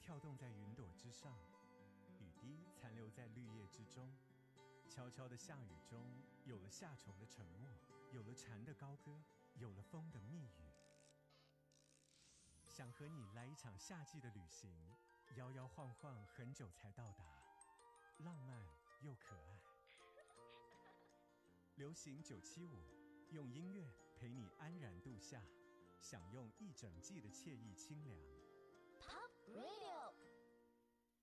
跳动在云朵之上，雨滴残留在绿叶之中。悄悄的下雨中，有了夏虫的沉默，有了蝉的高歌，有了风的密语。想和你来一场夏季的旅行，摇摇晃晃很久才到达，浪漫又可爱。流行975，用音乐陪你安然度夏，享用一整季的惬意清凉。 Pop Radio。